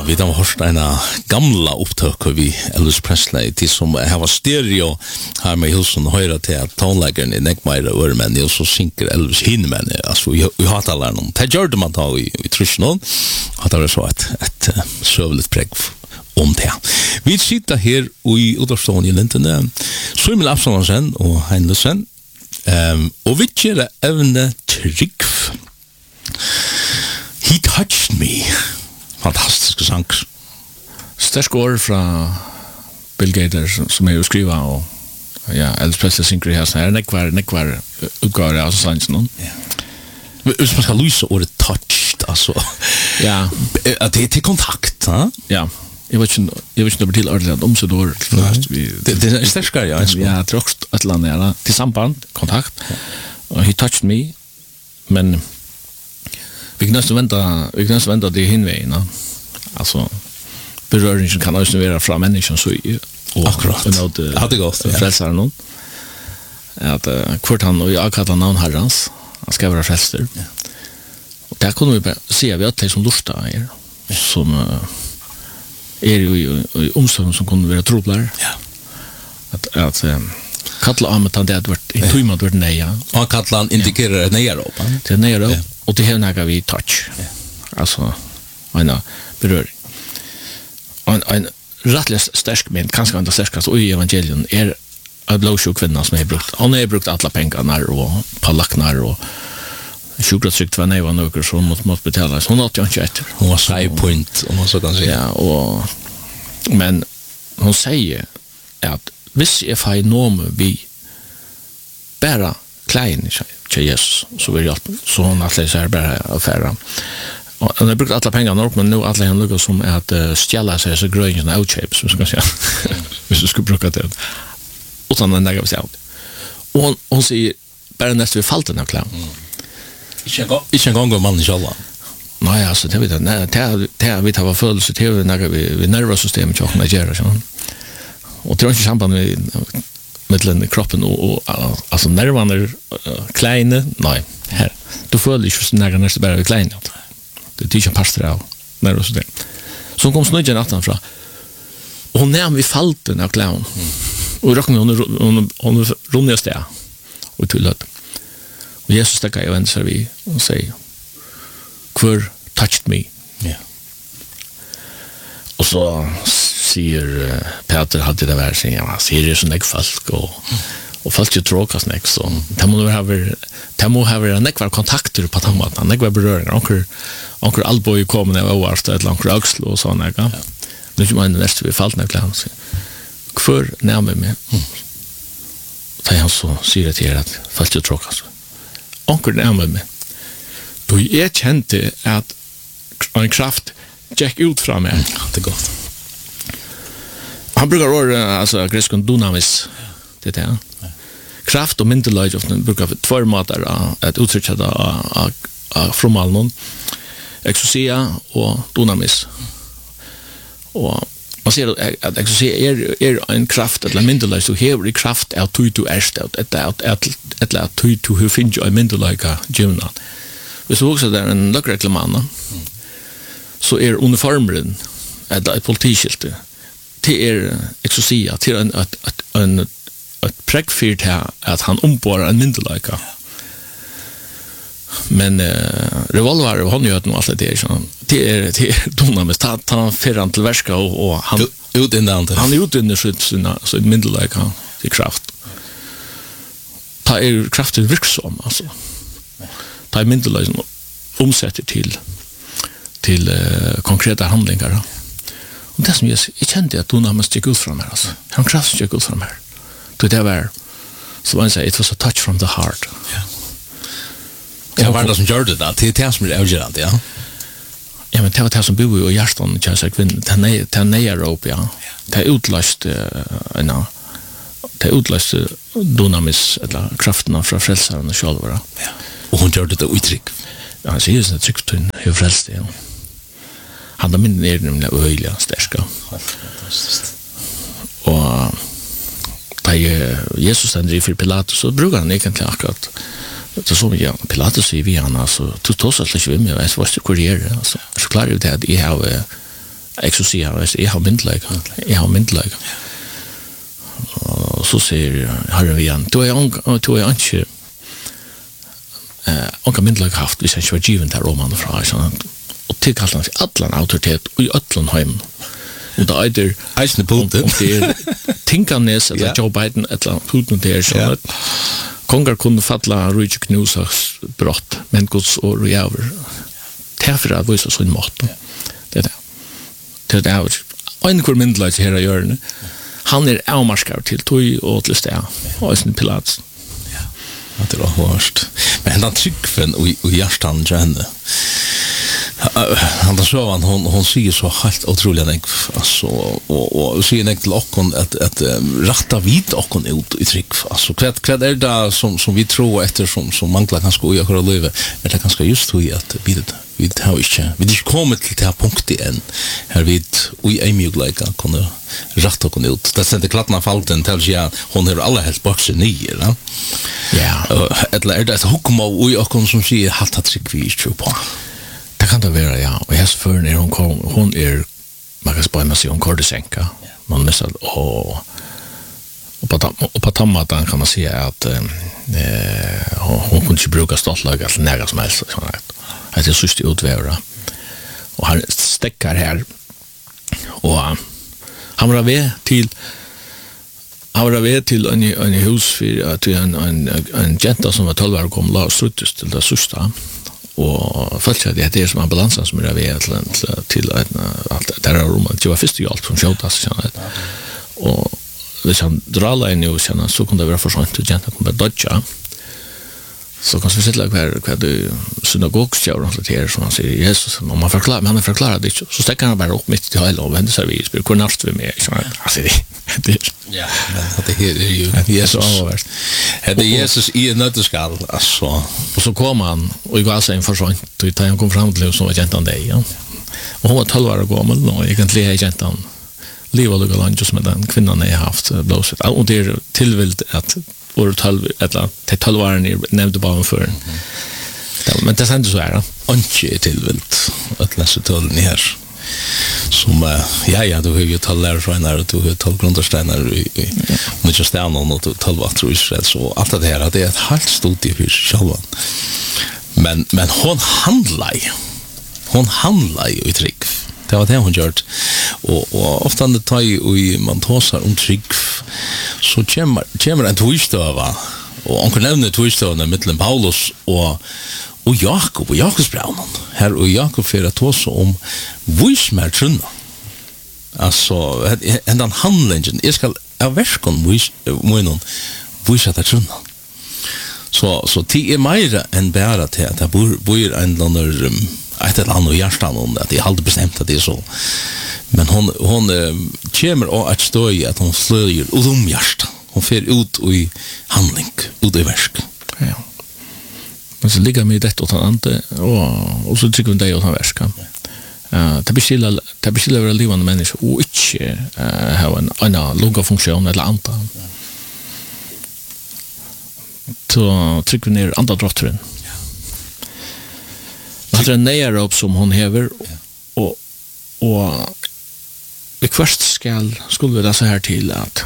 vi har hørt en gamla opptøk vi Elvis Presley til som har stereo her med Hilson høyre til at tonleggeren i nekmeire øremenn og så synker Elvis hinmenn altså i hatalaren det gjør det man tar i trusjonen at det var så et søvlet preg om det. Vi sitter her i Udderstående i Lintene Svimel Absalonsen og Heinlesen og vi kjører evne trygg He Touched Me fantastiske sanger. Sterk år fra Bill Gates som jo skriva og ja, Elvis Presley synger her så nekvar utgaver av sangen. Hvis man skal lyse ordet touched, altså. Ja. Det er kontakt, ha? Ja. Jeg vet ikke noe til ordentlig at omsett år. Det er sterskere, ja. Ja, det er også et eller annet, ja. Til samband, kontakt. Og He Touched Me, men vi kan nesten vente det hinveien, ja. Altså, berøringen kan også være fra mennesken så i akkurat. Og det gått frelsere noen. At hvert han og jeg kallet navn herrens, han skal være frelster. Og der kunne vi bare si at vi har som lortet her, som jo i omsorgen som kunne være trobler. At kallet av med han det hadde vært i tøyma hadde vært neia. Og kallet han indikerer neierop. Det neierop, og det har vi touch. Altså, en berøring. En rettelig sterk men kanskje enda sterkast i evangelien en blåsjuk kvinna som hon har brukt alla pengarna och pallaknar och sjukratrykt var neva några som måste betalas. Hon har inte ett. Hon var side point om man så kan säga. Ja, men hon säger att hvis jag får enorm vi bara klein till Jesus så vill jag så hon att läsa bara affären. Och han har brukt alla pengarna upp men nu alla han lukkar som att stjäla sig så gröjen out shapes så ska jag säga. Hvis du skulle bruka det. Utan den där av och hon säger bara nästan vi fallt den här klar. Inte en gång går man i själva. Nej, alltså det vet jag. Nej, det vi tar full så det när vi nervsystemet och när gör så. Och det är inte samband med kroppen och alltså nervarna är kleina. Nej, här. Du får ju just när nästan bara kleina. Det är ju pastor av nervsystemet. Så kom snöjen att han fra. Och när vi fallt den här clown. Och rockade hon rundas där. Och till att och Jesus tackar jag vänster vi och säger Quer touched me. Ja. Och så säger Peter hade det där sen ja, ser det som ett folk och folk ju tråkas näck så. Det må ha en nekvar kontakter på den måten. Nekvar berøring. Onkel Alboy kom när jag var ett långt axel och så näga. Nu är man nästan vi fallt när klar så. Kvör närmare mig. Så han så säger det att folk ju tråkas. Onkel närmare mig. Då jag kände att en kraft gick ut från mig. Det gott. Han brukar vara alltså grekon dynamis det där. Kraft och mental of den brukar två måter att uttrycka det från allmän exousia och dynamis. Och man ser att exousia är en kraft eller mental så här kraft är to erstelt att to hur finns ju mental like Gemini. Vi såg också där en lackreklaman. Så är uniformen ett politiskilt. Det är exousia till en präckfyrt här att han omborrar en myndelika. Men revolver och han gör nog allt det så. Det är dynamis ta förran till värska och han ut in där. Han är ute i så myndelika till kraft. Ta är kraftigt verksam alltså. Ta myndelika omsätter till konkreta handlingar. Och det som jag kände att dynamis gick ut från här alltså. Han kraftigt gick ut från här. Det var så man säger it was a touch from the heart. Ja. Det var det som gjorde det. Det är som är avgörande, ja. Ja, men det var det som bor i hjärtan kan jag säga kvinnor. Det är rop, ja. Det är utlöst det är utlöst dynamis eller krafterna från frälsaren och själva. Ja. Och hon gjorde det uttryck. Ja, han säger att trycktunn är frälst, ja. Han har min ner nämligen öjliga stärska. Och da Jesus ständer för Pilatus så brukar han egentligen akkurat det så ja Pilatus säger vi han alltså du tås att lägga med jag vet vad det kurier alltså så klarar det att jag har Jag så säger jag har myndlög. Och så säger Herren igen, du är inte onka myndlög haft, hvis jag inte var given till romanen fra, och tillkallt han till allan autoritet och i ötlan heim. Och det är Eisne Putin. Och det är Tinkanes eller Joe Biden eller Putin där så kongar kunde falla Richard Knusaks brott, men Guds år och jäver. Därför att visa så en mått. Det är en kvar myndlög till hela hjörne. Han är avmarskad till tog och till steg och sin Pilatus. Ja, det var hårst. Men den tryggfen och hjärtan henne. Han så hon säger så helt otroligt alltså och säger näkt till okkon att rätta vit okkon ut i tryck alltså vad är det som vi tror efter som manglar kanske och jag leva är det kanske just hur att vi har inte kommit till det här punkten än här vid vi är mjukliga kunna rätta okkon ut det sen det klattna falten till jag hon har alla helt boxen ner va ja eller är det ett hukma och okkon som säger halt att tryck vi tror på. Det kan det vara, ja. Och jag för när hon man kan spara med sig om kordesenka. Man missar, och på tammatan kan man säga att hon kunde inte bruka stoltlag eller nära som helst. Det är sist utvära. Och han stäckar här. Och han var ved till en hus för att en jenta som var 12 år kom och struttes till det sista. Och först att det är som ambulansen som är ved till allt där rummet. Det var först ju allt som skötas. Och hvis han drar in i så kunde det vara för sent att jenta kommer dodja. Så kan vi sitta kvar du synagogstjärn och det som han säger Jesus om man förklarar men han förklarar det så stäcker han bara upp mitt i hela och vänder sig vid spel kunnaft vi med så alltså det ja men det här är ju Jesus det Jesus i en nötskal alltså och så kom han och jag alltså en försvann då han kom fram till som var gentan dig ja och hon var 12 år gammal och egentligen är gentan lever det långt just med den kvinnan jag haft blåset och det är tillvilt att or 12 eller till 12 år ni nämnde bara för. Men det är inte så här. Inte tillvilt att läsa tullen här. Som ja du har ju 12 lärare och du har 12 grundstenar i mycket stjärnor och 12 tror Israel så allt det här det är ett helt stort i för själva. Men hon handlar ju i trick. Det var det hon gjort. Och ofta det tar ju man tosar trick så kommer en twistöva och onkel nämner twistöva mellan Paulus och Jakob och Jakobsbraunen. Här och Jakob för att tosa om vismärtrunna. Alltså den handlingen jag ska avverkon visa det trunna. Så det är mer än bara till att det bor en eller ett eller annat hjärtan om det att det är alltid bestämt att det är så. Men hon kommer och att stå i att hon slöjer ut hjärtan. Hon fer ut i handling, ut i verk. Ja. Men så ligger med det åt han inte och så tycker vi det åt han verka. Det bestiller vara levande människor och inte ha en långa funktion eller anta. Så trycker vi ner andra drottaren. Det är en nejarop som hon hever och vi först skulle vi läsa här till att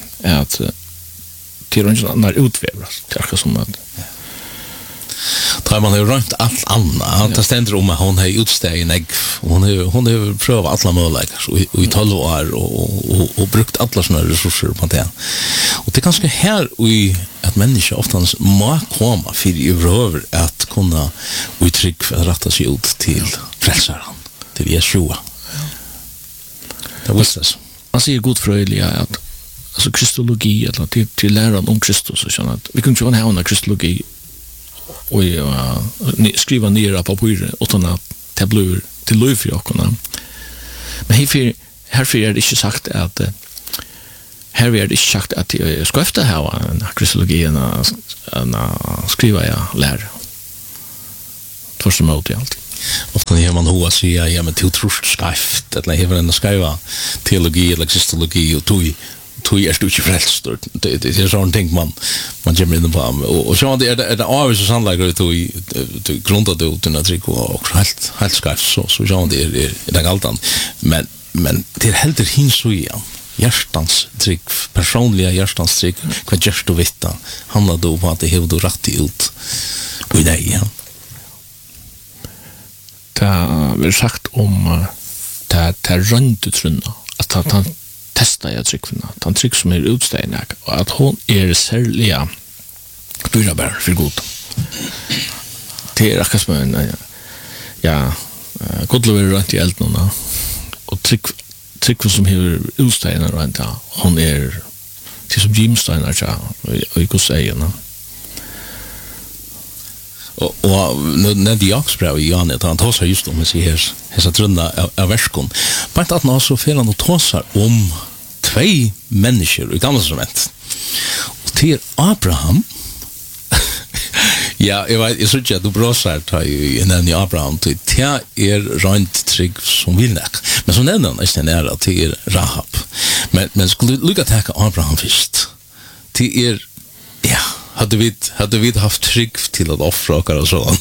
till när utvävras kanske som att tar man ju runt allt annat det ständer om att hon har utsteg ägg hon har prövat alla möjligheter i 12 år och brukt alla såna resurser på det och det är ganska här i att människor ofta må komma för i över att kunna uttrycka för att rätta sig ut till frälsaren till Jeshua det var det man säger godfröjliga att alltså kristologi eller till läran om Kristus och sånt att vi kan ju ha en kristologi och skriva ner på papper utan att det blir till liv för oss. Men här är det inte sagt att här är det inte sagt att jag ska efter ha en kristologi en skriva jag lär. Först emot i allt. Ofta när man hör säga ja men till trosskaft eller hever en skriva teologi eller kristologi och tog är du inte frälst det är sån ting man kommer in på och så det är always så sannolikt att grundat ut den trick och helt skaff så det är det galtan men det heller hinsuja. Hjärtans trygg, personliga hjärtans trygg, vad görs du vita? Handlar då på att det hevur du rätt ut i dig, ja. Det vi sagt om det röntu trunna, att han testar jag tryggfinna, att han trygg som utstegen, och att hon särliga byrabär för god. Det akkurat som en, godlover rönt i elden, och trygg som hever utstegen rönt, hon det som gymsteiner, och i Guds egen. Og når de jaksbrev i Janet, han tåsar just om hessa trunna av verskon. Bare at han så fel han tåsar om 2 mennesker i gamla testament. Og til Abraham, ja, jeg synes ikke at du bråsar ta i nevn i Abraham, til det rent trygg som vil nek. Men så nevner han ikke næra til Rahab. Men skulle du lukka teka Abraham først, til ja, hade vi haft trygg till att offra och så.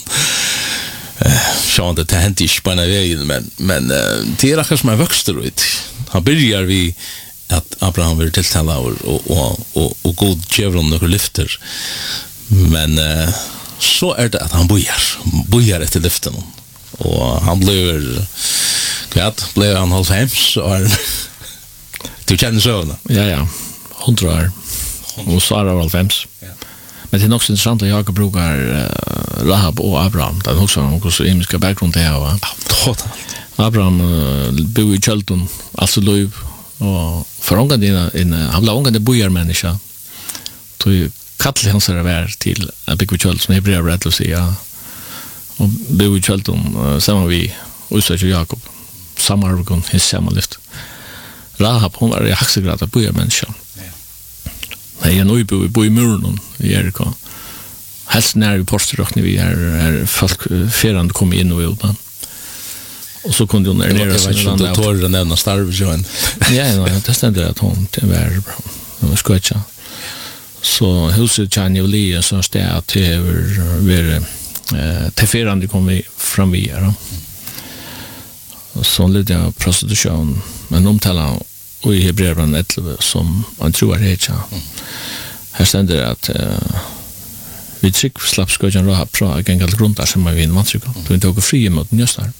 Så det hänt inte på en väg, men det är som en vuxter ut. Han börjar vi att Abraham vill tilltala och god djävulen och lyfter. Men så är det att han bojar efter lyften. Och han blev han 95 år. Du känner så? Ja. 100 år. Och Sara var 95. Men det är också intressant att Jakob brukar Rahab och Abraham. Det är också så imiska bakgrund det här, va? Totalt. Abraham bor i Kjölton, alltså Löv, och för han blev ångande bojarmänniska. Tog kattlig hans värld till att bygga i Kjölton, som hebreer rätt att säga. Och bor i Kjölton, samma vi, Usak och Jakob. Samma arvgång, hins samma lyft. Rahab, hon var i haxegrad av bojarmänniska. Nej, jag bo i muren i Erika. Helst när vi postrockning vi är folk ferande kom in och ut. Och så kunde hon ner så den där torren nämna starvjoen. Ja, det stämde att hon det var skotcha. Så huset Chani och Lia så stod att det var till ferande kom vi fram vi då. Och så lite prostitution, men omtalar och i Hebreerbrevet 11 som man tror är det. Här ständer det att vi tryck slapp skojan Rahab från gängalt grundar som man vinner matryck. Du inte åker fri mot njöstar.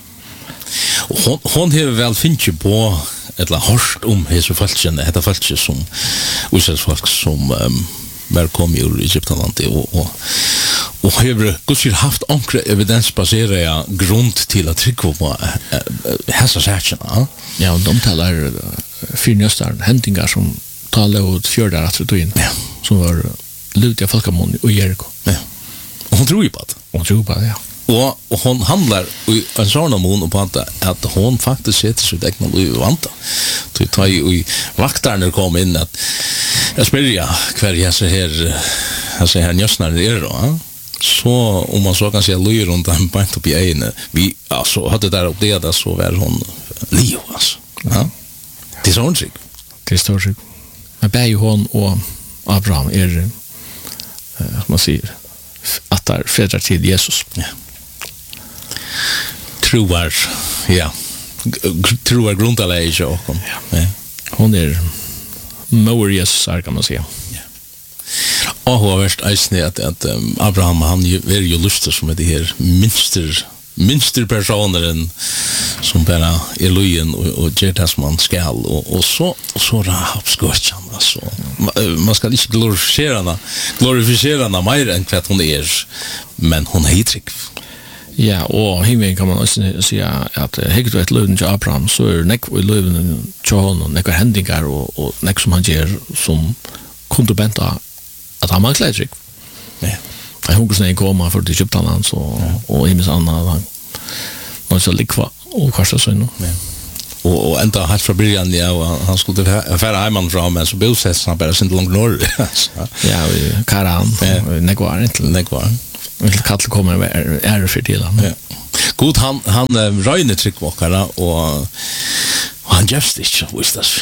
Hon har väl finnit på ett hårst om hese falskjen, detta falskje som Israelsfolk som var kom ur Egyptaland och har Gudsir haft ankre evidensbaserade grund till att trycka på hessa sätterna. Ja, och de talar fyrnjöstar, händingar som talar ut fjordar att du in, som var lutiga folkamon och Jericho. Ja. Och hon tror ju på det. Hon tror på det, ja. Och hon handlar i en sån mån på att hon faktiskt sätter sig egna liv vanta. Så tar ju i vaktarna kom in att jag spyrja kvar jag så här njösnar är då. Så om man så kan säga lyr runt en point upp i en vi alltså hade där upp det så var hon Leo alltså. Ja. Det är så trygg. Det är så trygg. Men bäj hon och Abraham är man säger att där föräldrar till Jesus. Ja. Troar, ja. Troar grundaläge och ja. Hon är mor Jesus kan man säga. Ja. Och hur värst eisne att Abraham han är ju lustig som det här minster personer som bara är lojen och gör det som man skall och så Rahab skotjan alltså. Man ska inte glorifiera henne mer än vad hon är, men hon är trygg. Ja, och himlen kan man också säga att heggt ett löven till Abraham så är nek i löven till honom nekvar händingar och nek som han ger som kunde bänta att han var klädrig. Ja. Jag hoppas när jag kommer för till Egyptaland och himmels annan man så likva och kasta så nu. Ja. Och ända helt från början ja han skulle färra hemman från men så bosätts han bara inte långt norr. Ja, i Karan nekvar inte nekvar. Vill kalla kommer är för till han. Ja. God han röjner tryckvåkarna och han just inte visst det.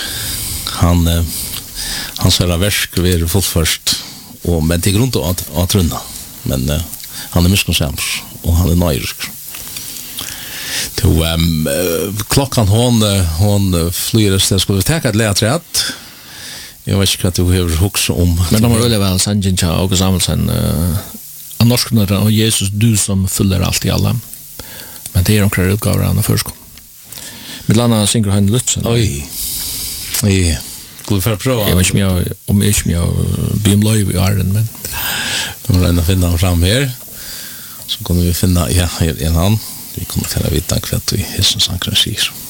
Han säger verk vi fullt först och men till grund att trunna. Men han är mycket sämst och han är nöjd. Klockan hon flyr så skulle vi ta ett läträtt. Jag vet inte vad du har huxat om. Men de har väl väl sanjen till August Samuelsen av norsknare och Jesus du som fyller allt i alla. Men det är de kvar utgåvor av förskon. Med landa synger han Lutzen. Oj. Skulle för prova. Jag vet inte om jag bim live i Arden men de vill finna fram här. Så kommer vi finna här en han. Vi kommer till att veta kvart i Hessens ankranskir.